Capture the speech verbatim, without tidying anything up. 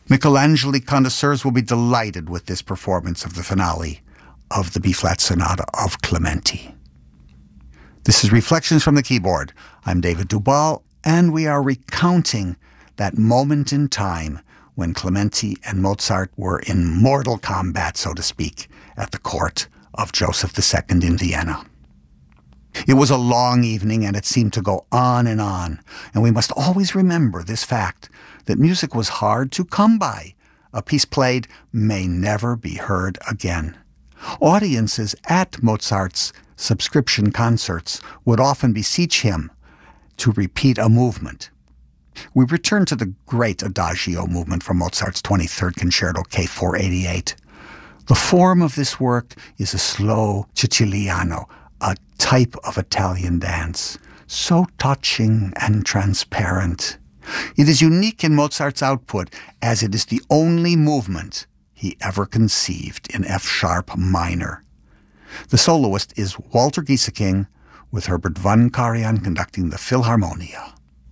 Michelangeli connoisseurs will be delighted with this performance of the finale of the B-flat Sonata of Clementi. This is Reflections from the Keyboard. I'm David Duval, and we are recounting that moment in time when Clementi and Mozart were in mortal combat, so to speak, at the court of Joseph the Second in Vienna. It was a long evening, and it seemed to go on and on, and we must always remember this fact, that music was hard to come by. A piece played may never be heard again. Audiences at Mozart's subscription concerts would often beseech him to repeat a movement. We return to the great Adagio movement from Mozart's twenty-third Concerto K four eighty-eight. The form of this work is a slow Ciciliano, a type of Italian dance, so touching and transparent. It is unique in Mozart's output, as it is the only movement he ever conceived in F-sharp minor. The soloist is Walter Gieseking, with Herbert von Karajan conducting the Philharmonia.